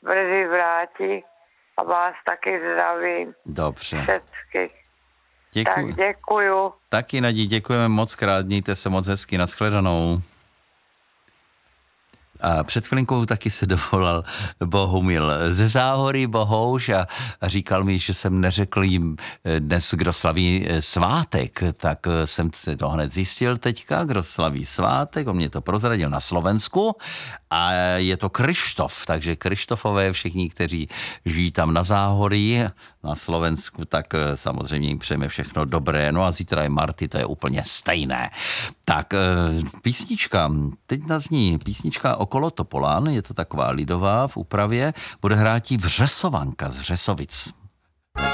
brzy vrátí a vás taky zdravím. Dobře. Všecky. Děkuji. Tak děkuju. Taky, Nadí, děkujeme moc krát, mějte se moc hezky, nashledanou. A před chvilinkou taky se dovolal Bohumil ze Záhory, Bohouš, a říkal mi, že jsem neřekl jim dnes, kdo slaví svátek, tak jsem si to hned zjistil teďka, kdo slaví svátek, on mě to prozradil na Slovensku a je to Krištof, takže Krištofové všichni, kteří žijí tam na Záhorí, na Slovensku, tak samozřejmě jim přejeme všechno dobré, no a zítra je Marty, to je úplně stejné. Tak písnička, teď nazní písnička Okolo Topolán, je to taková lidová v úpravě, bude hrátí Vřesovanka z Vřesovic.